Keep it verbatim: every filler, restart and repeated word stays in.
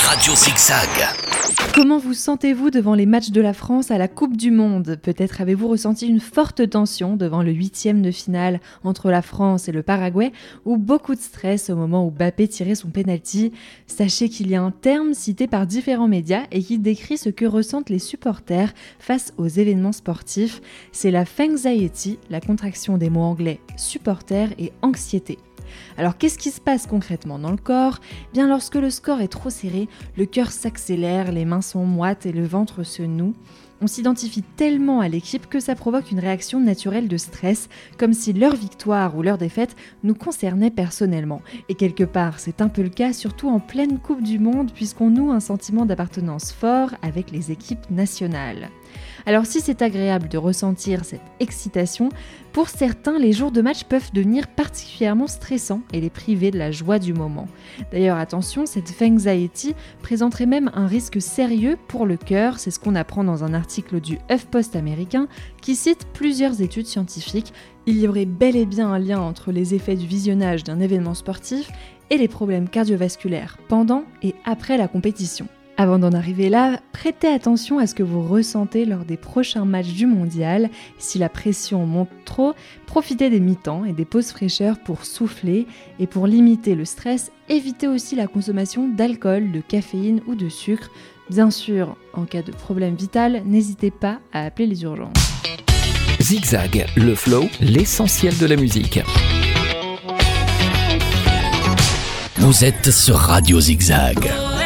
Radio Zigzag. Comment vous sentez-vous devant les matchs de la France à la Coupe du Monde ? Peut-être avez-vous ressenti une forte tension devant le huitième de finale entre la France et le Paraguay, ou beaucoup de stress au moment où Mbappé tirait son penalty. Sachez qu'il y a un terme cité par différents médias et qui décrit ce que ressentent les supporters face aux événements sportifs. C'est la fangxiety, la contraction des mots anglais supporter et anxiété. Alors qu'est-ce qui se passe concrètement dans le corps ? Bien lorsque le score est trop serré, le cœur s'accélère, les mains sont moites et le ventre se noue. On s'identifie tellement à l'équipe que ça provoque une réaction naturelle de stress, comme si leur victoire ou leur défaite nous concernait personnellement. Et quelque part, c'est un peu le cas, surtout en pleine Coupe du Monde, puisqu'on noue un sentiment d'appartenance fort avec les équipes nationales. Alors si c'est agréable de ressentir cette excitation, pour certains, les jours de match peuvent devenir particulièrement stressants et les priver de la joie du moment. D'ailleurs, attention, cette fangxiety présenterait même un risque sérieux pour le cœur, c'est ce qu'on apprend dans un article du HuffPost américain qui cite plusieurs études scientifiques. Il y aurait bel et bien un lien entre les effets du visionnage d'un événement sportif et les problèmes cardiovasculaires pendant et après la compétition. Avant d'en arriver là, prêtez attention à ce que vous ressentez lors des prochains matchs du mondial. Si la pression monte trop, profitez des mi-temps et des pauses fraîcheurs pour souffler. Et pour limiter le stress, évitez aussi la consommation d'alcool, de caféine ou de sucre. Bien sûr, en cas de problème vital, n'hésitez pas à appeler les urgences. Zigzag, le flow, l'essentiel de la musique. Vous êtes sur Radio Zigzag.